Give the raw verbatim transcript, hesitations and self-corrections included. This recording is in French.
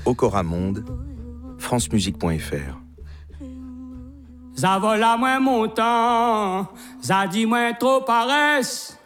Okora Monde, francemusique point f r. Ça vole à moins montant, ça dit moins trop paresse.